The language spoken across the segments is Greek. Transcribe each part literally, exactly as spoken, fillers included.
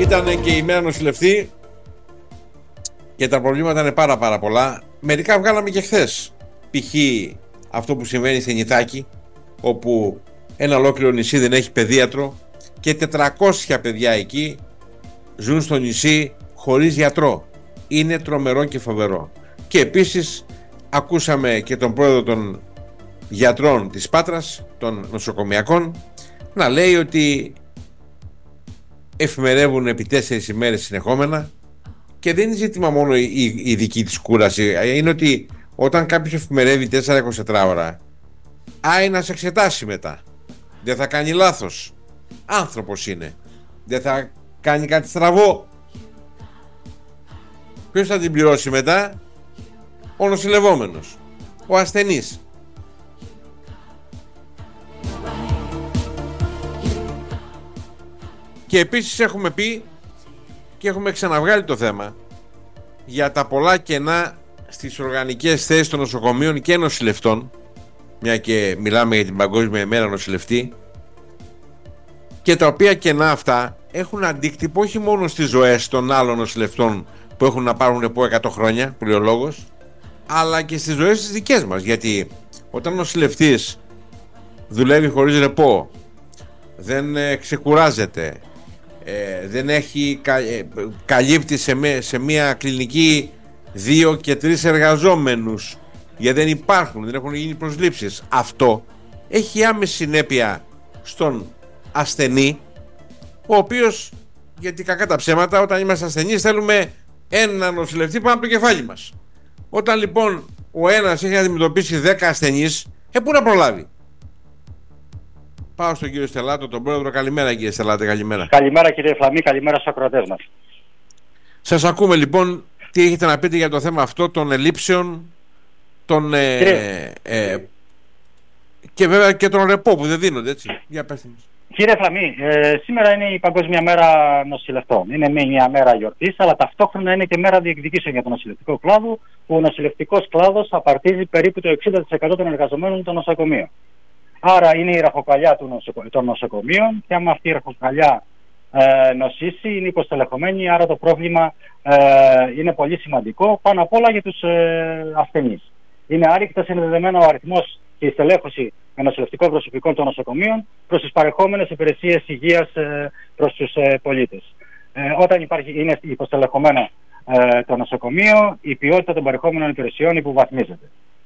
Ήταν και η ημέρα νοσηλευτή και τα προβλήματα είναι πάρα πάρα πολλά. Μερικά βγάλαμε και χθες. Π.χ. αυτό που συμβαίνει στην Ηθάκη, όπου ένα ολόκληρο νησί δεν έχει παιδίατρο και τετρακόσια παιδιά εκεί ζουν στο νησί χωρίς γιατρό. Είναι τρομερό και φοβερό. Και επίσης ακούσαμε και τον πρόεδρο των γιατρών της Πάτρας, των νοσοκομιακών, να λέει ότι εφημερεύουν επί τέσσερις ημέρες συνεχόμενα και δεν είναι ζήτημα μόνο η, η, η δική της κούραση. Είναι ότι όταν κάποιος εφημερεύει τέσσερα με είκοσι τέσσερις ώρα, άι να σε εξετάσει μετά. Δεν θα κάνει λάθος. Άνθρωπος είναι. Δεν θα κάνει κάτι στραβό. Ποιος θα την πληρώσει μετά? Ο νοσηλευόμενος, ο ασθενής. Και επίσης έχουμε πει και έχουμε ξαναβγάλει το θέμα για τα πολλά κενά στις οργανικές θέσεις των νοσοκομείων και νοσηλευτών, μια και μιλάμε για την Παγκόσμια ημέρα νοσηλευτή, και τα οποία κενά αυτά έχουν αντίκτυπο όχι μόνο στις ζωές των άλλων νοσηλευτών που έχουν να πάρουν από εκατό χρόνια, που λέει ο λόγος, αλλά και στις ζωές τις δικές μας. Γιατί όταν ο νοσηλευτής δουλεύει χωρίς ρεπό, δεν ε, ξεκουράζεται, ε, δεν έχει κα, ε, καλύπτει σε, με, σε μια κλινική δύο και τρεις εργαζόμενους, γιατί δεν υπάρχουν, δεν έχουν γίνει προσλήψεις, αυτό έχει άμεση συνέπεια στον ασθενή, ο οποίος, γιατί κακά τα ψέματα, όταν είμαστε ασθενείς θέλουμε ένα νοσηλευτή πάνω από το κεφάλι μας. Όταν λοιπόν ο ένας έχει να αντιμετωπίσει δέκα ασθενείς, ε, πού να προλάβει? Πάω στον κύριο Στελάτο, τον πρόεδρο. Καλημέρα κύριε Στελάτε, καλημέρα. Καλημέρα κύριε Φλαμή, καλημέρα στους ακροατές μας. Σας ακούμε λοιπόν, τι έχετε να πείτε για το θέμα αυτό των ελλείψεων, των, ε, ε, και βέβαια και των ρεπό που δεν δίνονται, έτσι. Για πέστε μας. Κύριε Φλαμή, ε, σήμερα είναι η Παγκόσμια Μέρα Νοσηλευτών. Είναι μια μέρα γιορτής, αλλά ταυτόχρονα είναι και μέρα διεκδικήσεων για τον νοσηλευτικό κλάδο, που ο νοσηλευτικός κλάδος απαρτίζει περίπου το εξήντα τοις εκατό των εργαζομένων των νοσοκομείων. Άρα είναι η ραχοκαλιά του νοσοκο... των νοσοκομείων, και άμα αυτή η ραχοκαλιά ε, νοσήσει, είναι υποστελεχωμένη, άρα το πρόβλημα ε, είναι πολύ σημαντικό, πάνω απ' όλα για τους ε, ασθενείς. Είναι άρρηκτα συνδεδεμένο ο αριθμός και η στελέχωση με νοσηλευτικών προσωπικών των νοσοκομείων προς τις παρεχόμενες υπηρεσίες υγείας ε, προς τους ε, πολίτες. Ε, όταν υπάρχει, είναι υποστελεχωμένο ε, το νοσοκομείο, η ποιότητα των παρεχόμενων υπηρεσιών υποβαθμίζεται.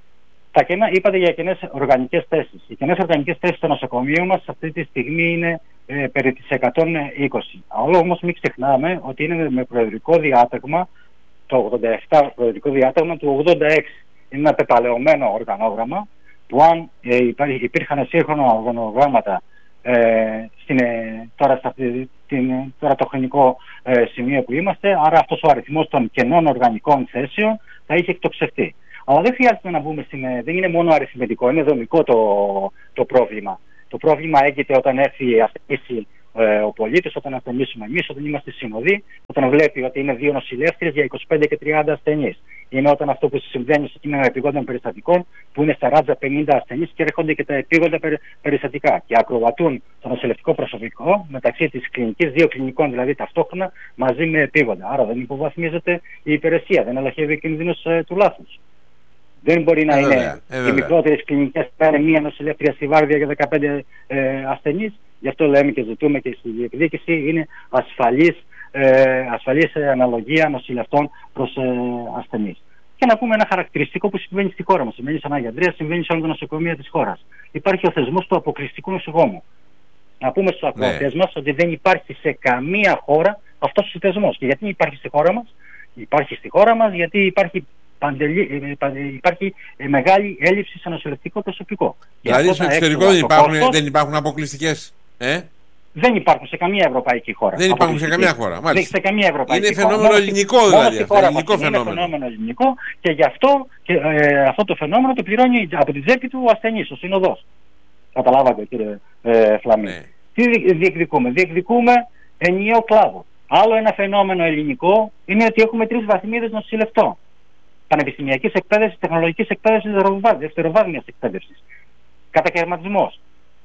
Τα κενά, είπατε για κενές οργανικές θέσεις. Οι κενές οργανικές θέσεις στο νοσοκομείο μας αυτή τη στιγμή είναι ε, περί τις εκατόν είκοσι. Αλλά όμως μην ξεχνάμε ότι είναι με προεδρικό διάταγμα, το ογδόντα επτά προεδρικό διάταγμα του ογδόντα έξι. Είναι ένα πεπαλαιωμένο οργανόγραμμα που αν ε, υπήρχαν σύγχρονα οργανογράμματα ε, στην, ε, τώρα, σε αυτή, την, τώρα το χρονικό ε, σημείο που είμαστε, άρα αυτός ο αριθμός των κενών οργανικών θέσεων θα είχε εκτοξευτεί. Αλλά δεν χρειάζεται να μπούμε στην. Δεν είναι μόνο αριθμητικό, είναι δομικό το, το πρόβλημα. Το πρόβλημα έγκυται όταν έρθει ασθενήσει ε, ο πολίτης, όταν ασθενήσουμε εμείς, όταν είμαστε συνοδοί, όταν βλέπει ότι είναι δύο νοσηλεύτριες για είκοσι πέντε και τριάντα ασθενείς. Είναι όταν αυτό που συμβαίνει σε κείμενα επίγοντων περιστατικών, που είναι σαράντα πενήντα ασθενείς και έρχονται και τα επίγοντα περιστατικά και ακροβατούν το νοσηλευτικό προσωπικό μεταξύ της κλινικής, δύο κλινικών δηλαδή ταυτόχρονα, μαζί με επίγοντα. Άρα δεν υποβαθμίζεται η υπηρεσία, δεν ελαχεύει ο κίνδυνος ε, του λάθους. Δεν μπορεί να ε, είναι βέβαια, ε, οι μικρότερες κλινικές που είναι μία νοσηλεύτρια στη βάρδια για δεκαπέντε ε, ασθενείς. Γι' αυτό λέμε και ζητούμε και στη διεκδίκηση είναι ασφαλής, ε, ασφαλής αναλογία νοσηλευτών προς ε, ασθενείς. Και να πούμε ένα χαρακτηριστικό που συμβαίνει στη χώρα μας. Συμβαίνει σαν Άγια Ανδρέα, συμβαίνει σε όλα τα νοσοκομεία της χώρας. Υπάρχει ο θεσμός του αποκλειστικού νοσοκόμου. Να πούμε στους ακροατές ναι. μας ότι δεν υπάρχει σε καμία χώρα αυτός ο θεσμός. Και γιατί υπάρχει στη χώρα μας? Υπάρχει στη χώρα μας γιατί υπάρχει. Παντελή, υπάρχει μεγάλη έλλειψη σε νοσηλευτικό προσωπικό. Δηλαδή στο εξωτερικό δεν υπάρχουν, δεν υπάρχουν αποκλειστικές. Ε? Δεν υπάρχουν σε καμία ευρωπαϊκή χώρα. Δεν υπάρχουν σε καμία χώρα. Μάλιστα. Σε καμία ευρωπαϊκή είναι φαινόμενο χώρα. ελληνικό μόνο δηλαδή. Αυτό, ελληνικό είναι φαινόμενο. φαινόμενο ελληνικό και γι' αυτό και, ε, αυτό το φαινόμενο το πληρώνει από την τσέπη του ο ασθενής, ο συνοδός. Καταλάβατε κύριε ε, Φλαμή. Ναι. Τι διεκδικούμε? Διεκδικούμε ενιαίο κλάδο. Άλλο ένα φαινόμενο ελληνικό είναι ότι έχουμε τρεις βαθμίδες νοσηλευτών. Πανεπιστημιακής εκπαίδευσης, τεχνολογικής εκπαίδευσης, δευτεροβάθμιας εκπαίδευσης. Κατακαιρματισμός.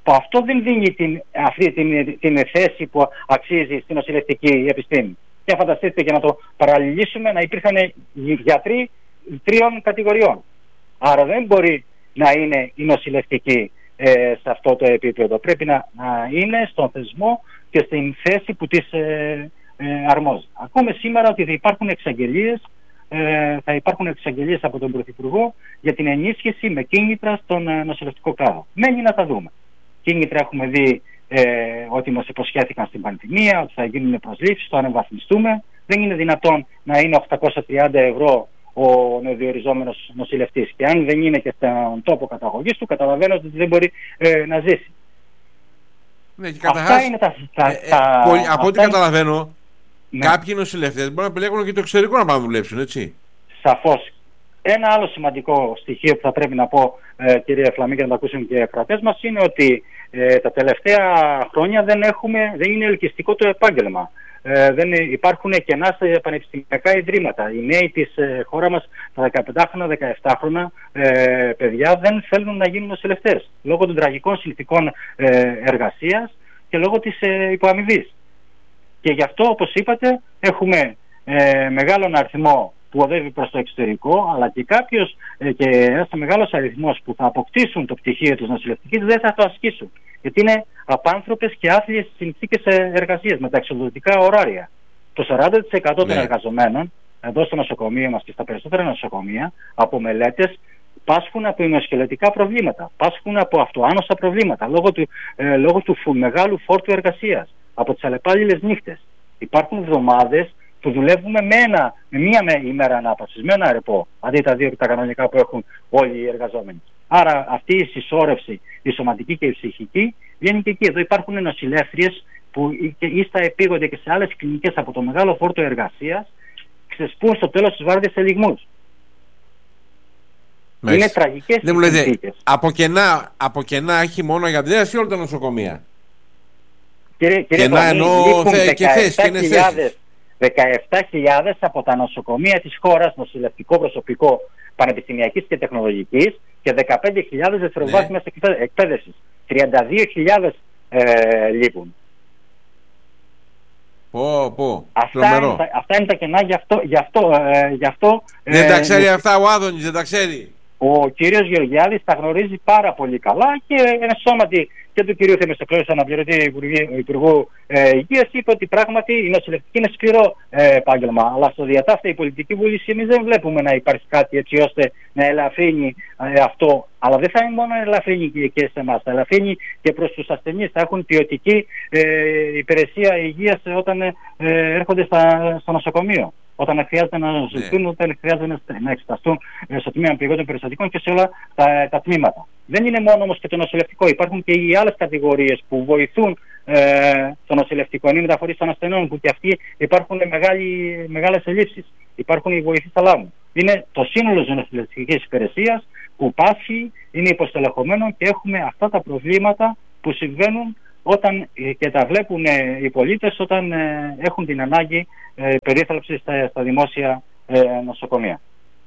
που αυτό δεν δίνει την, αυτή την, την θέση που αξίζει στην νοσηλευτική επιστήμη. Και φανταστείτε, και να το παραλληλήσουμε, να υπήρχαν γιατροί τριών κατηγοριών. Άρα δεν μπορεί να είναι η νοσηλευτική ε, σε αυτό το επίπεδο. Πρέπει να, να είναι στον θεσμό και στην θέση που της ε, ε, αρμόζει. Ακούμε σήμερα ότι θα υπάρχουν εξαγγελίες, ε, θα υπάρχουν εξαγγελίες από τον Πρωθυπουργό για την ενίσχυση με κίνητρα στον ε, νοσηλευτικό κλάδο. Μένει να τα δούμε. Κίνητρα έχουμε δει ε, ότι μας υποσχέθηκαν στην πανδημία, ότι θα γίνουν προσλήψεις, το ανεβαθμιστούμε. Δεν είναι δυνατόν να είναι οκτακόσια τριάντα ευρώ ο νεοδιοριζόμενος νοσηλευτής. Και αν δεν είναι και στον τόπο καταγωγής του, καταλαβαίνω ότι δεν μπορεί ε, να ζήσει. Ναι, και αυτά καταρχάς, είναι τα... τα, ε, ε, τα πολύ, από ό,τι είναι... καταλαβαίνω, ναι. Κάποιοι νοσηλευτές μπορούν να επιλέγουν και το εξωτερικό να πάνε να δουλέψουν, έτσι. Σαφώς. Ένα άλλο σημαντικό στοιχείο που θα πρέπει να πω, ε, κύριε Φλαμή, και να το ακούσουν και οι ακροατές μας, είναι ότι ε, τα τελευταία χρόνια δεν, έχουμε, δεν είναι ελκυστικό το επάγγελμα. Ε, δεν υπάρχουν κενά σε πανεπιστημιακά ιδρύματα. Οι νέοι της ε, χώρα μας, τα δεκαπεντάχρονα, δεκαεπτάχρονα ε, παιδιά, δεν θέλουν να γίνουν νοσηλευτές λόγω των τραγικών συνθηκών ε, εργασίας και λόγω της ε, υποαμοιβής. Και γι' αυτό, όπως είπατε, έχουμε ε, μεγάλον αριθμό που οδεύει προς το εξωτερικό, αλλά και κάποιος ε, και ένας μεγάλος αριθμός που θα αποκτήσουν το πτυχίο της νοσηλευτικής δεν θα το ασκήσουν. Γιατί είναι απάνθρωπες και άθλιες συνθήκες εργασίας με τα εξοδοτικά ωράρια. Το σαράντα τοις εκατό ναι. των εργαζομένων εδώ στο νοσοκομείο μας και στα περισσότερα νοσοκομεία από μελέτες πάσχουν από ημιοσκελετικά προβλήματα, πάσχουν από αυτοάνωσα προβλήματα λόγω του, ε, λόγω του φου, μεγάλου φόρτου εργασίας, από τις αλλεπάλληλες νύχτες. Υπάρχουν εβδομάδες που δουλεύουμε με, ένα, με μία με ημέρα ανάπαυσης, με ένα ρεπό, αντί τα δύο τα κανονικά που έχουν όλοι οι εργαζόμενοι. Άρα αυτή η συσσόρευση, η σωματική και η ψυχική, βγαίνει και εκεί. Εδώ υπάρχουν νοσηλεύτριες που ή στα επίγονται και σε άλλες κλινικές από το μεγάλο φόρτο εργασίας ξεσπούν στο τέλος της βάρδιας σε λιγμούς. Είναι τραγικές δεν μου λέτε, από κενά, από κενά έχει μόνο για δουλειές ή όλα τα νοσοκομεία? Κύριε, κύριε κενά εννοώ και θέσεις. δεκαεπτά χιλιάδες από τα νοσοκομεία της χώρας, νοσηλευτικό προσωπικό πανεπιστημιακής και τεχνολογικής, και δεκαπέντε χιλιάδες δευτεροβάθμιας ναι. εκπαίδευσης. τριάντα δύο χιλιάδες ε, λείπουν. Πω, πω. Αυτά, είναι τα, αυτά είναι τα κενά, γι' αυτό... Γι αυτό, ε, γι αυτό δεν ε, τα ξέρει ε, αυτά ο Άδωνης, δεν τα ξέρει. Ο κύριος Γεωργιάδης τα γνωρίζει πάρα πολύ καλά και ένα σώματι και του κυρίου Θεμιστοκλέου, αναπληρωτή Υπουργού ε, Υγείας, είπε ότι πράγματι η νοσηλευτική είναι σκληρό ε, επάγγελμα. Αλλά στο διατάφτα η πολιτική βούληση εμείς δεν βλέπουμε να υπάρχει κάτι έτσι ώστε να ελαφρύνει ε, αυτό. Αλλά δεν θα είναι μόνο ελαφρύνει και, και σε εμάς, θα ελαφρύνει και προς τους ασθενείς. Θα έχουν ποιοτική ε, υπηρεσία υγείας όταν ε, έρχονται στα, στο νοσοκομείο. Όταν χρειάζεται να νοσηλευτούν, όταν χρειάζεται να εξεταστούν στο τμήμα πηγόντων περιστατικών και σε όλα τα, τα τμήματα. Δεν είναι μόνο όμως και το νοσηλευτικό. Υπάρχουν και οι άλλες κατηγορίες που βοηθούν ε, το νοσηλευτικό. Είναι οι μεταφορείς των ασθενών, που και αυτοί υπάρχουν μεγάλες ελλείψεις. Υπάρχουν οι βοηθοί θαλάμου. Είναι το σύνολο της νοσηλευτικής υπηρεσίας που πάσχει, είναι υποστελεχωμένο και έχουμε αυτά τα προβλήματα που συμβαίνουν όταν και τα βλέπουν οι πολίτες όταν ε, έχουν την ανάγκη ε, περίθαλψης στα, στα δημόσια ε, νοσοκομεία.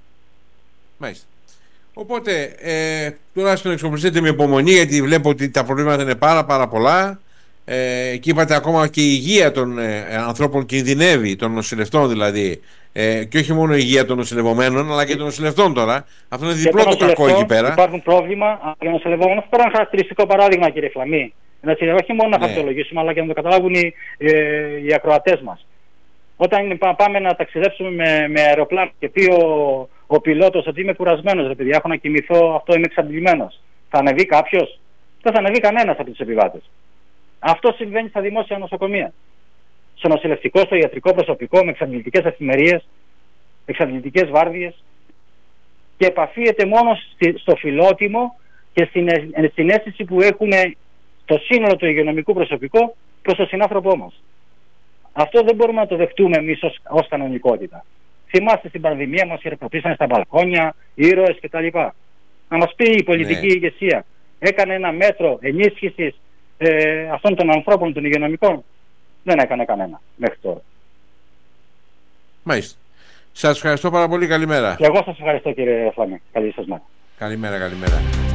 Μάλιστα. Οπότε, ε, τουλάχιστον εξοπλιστείτε με υπομονή, γιατί βλέπω ότι τα προβλήματα είναι πάρα πάρα πολλά. Ε, και είπατε ακόμα και η υγεία των ε, ανθρώπων κινδυνεύει, των νοσηλευτών δηλαδή. Ε, και όχι μόνο η υγεία των νοσηλευομένων, αλλά και των νοσηλευτών τώρα. Αυτό είναι διπλό το κακό εκεί πέρα. Υπάρχουν πρόβλημα για νοσηλευόμενους. Αυτό είναι ένα χαρακτηριστικό παράδειγμα, κύριε Φλαμή. Έτσι, όχι μόνο να χαρακτολογήσουμε, ναι. αλλά και να το καταλάβουν οι, ε, οι ακροατές μας. Όταν πάμε να ταξιδέψουμε με, με αεροπλάνο και πει ο, ο πιλότος ότι είμαι κουρασμένος, ρε παιδιά, έχω να κοιμηθώ, αυτό είμαι εξαντλημένος, θα ανεβεί κάποιος? Δεν θα ανεβεί κανένας από τους επιβάτες. Αυτό συμβαίνει στα δημόσια νοσοκομεία. Στο νοσηλευτικό, στο ιατρικό προσωπικό, με εξαντλητικές εφημερίες, εξαντλητικές βάρδιες, και επαφίεται μόνο στη, στο φιλότιμο και στην συναίσθηση που έχουν το σύνολο του υγειονομικού προσωπικού προς τον συνάνθρωπό μας. Αυτό δεν μπορούμε να το δεχτούμε εμείς ως, ως κανονικότητα. Θυμάστε στην πανδημία μας χειροκροτήσανε στα μπαλκόνια, ήρωες κτλ. Να μας πει η πολιτική ναι. ηγεσία, έκανε ένα μέτρο ενίσχυσης ε, αυτών των ανθρώπων των υγειονομικών? Δεν έκανε κανένα μέχρι τώρα. Μάλιστα. Σας ευχαριστώ πάρα πολύ. Καλημέρα. Και εγώ σας ευχαριστώ, κύριε Φλαμή. Καλή σας μέρα. Καλημέρα, καλημέρα.